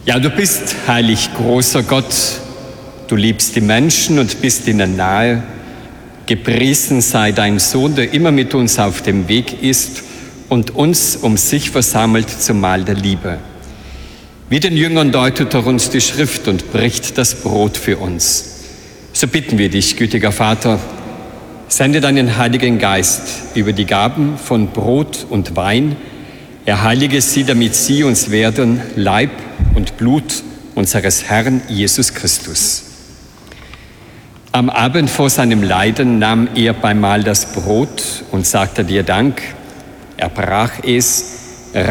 Ja, du bist heilig, großer Gott. Du liebst die Menschen und bist ihnen nahe. Gepriesen sei dein Sohn, der immer mit uns auf dem Weg ist und uns um sich versammelt zum Mahl der Liebe. Wie den Jüngern deutet er uns die Schrift und bricht das Brot für uns. So bitten wir dich, gütiger Vater, sende deinen Heiligen Geist über die Gaben von Brot und Wein, erheilige sie, damit sie uns werden Leib und Blut unseres Herrn Jesus Christus. Am Abend vor seinem Leiden nahm er beim Mahl das Brot und sagte dir Dank. Er brach es,